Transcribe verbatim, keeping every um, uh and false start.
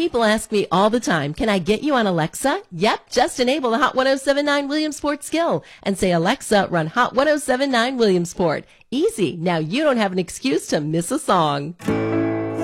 People ask me all the time, can I get you on Alexa? Yep, just enable the Hot ten seventy-nine Williamsport skill and say, Alexa, run Hot ten seventy-nine Williamsport. Easy. Now you don't have an excuse to miss a song.